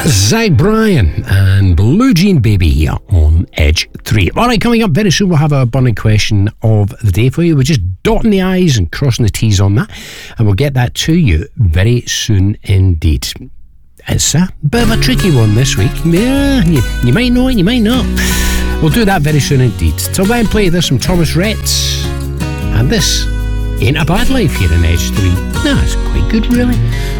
Zach Bryan and Blue Jean Baby here on Edge 3. Alright, coming up very soon we'll have a burning question of the day for you. We're just dotting the I's and crossing the T's on that, and we'll get that to you very soon indeed. It's a bit of a tricky one this week. Yeah, you might know it, you might not. We'll do that very soon indeed. Till then, play this from Thomas Rhett, and this Ain't a Bad Life here in Edge 3. No, it's quite good really.